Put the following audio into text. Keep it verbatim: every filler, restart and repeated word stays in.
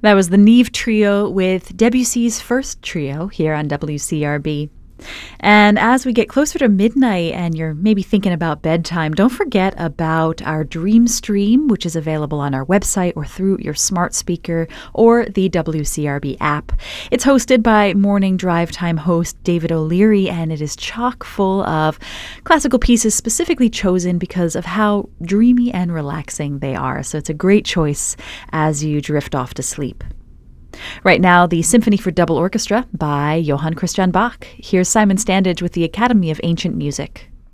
That was the Neve Trio with Debussy's first trio here on W C R B. And as we get closer to midnight and you're maybe thinking about bedtime, don't forget about our Dream Stream, which is available on our website or through your smart speaker or the W C R B app. It's hosted by morning drive time host David O'Leary, and it is chock full of classical pieces specifically chosen because of how dreamy and relaxing they are. So it's a great choice as you drift off to sleep. Right now, the Symphony for Double Orchestra by Johann Christian Bach. Here's Simon Standage with the Academy of Ancient Music.